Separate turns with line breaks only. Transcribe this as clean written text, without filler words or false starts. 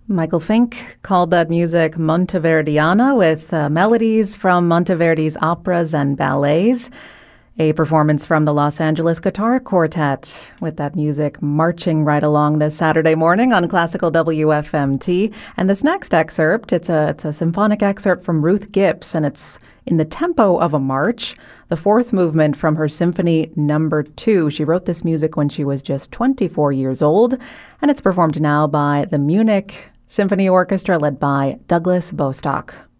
Michael Fink called that music Monteverdiana, with melodies from Monteverdi's operas and ballets. A performance from the Los Angeles Guitar Quartet, with that music marching right along this Saturday morning on Classical WFMT. And this next excerpt, it's a symphonic excerpt from Ruth Gibbs, and it's in the tempo of a march, the fourth movement from her Symphony No. 2. She wrote this music when she was just 24 years old, and it's performed now by the Munich Symphony Orchestra, led by Douglas Bostock.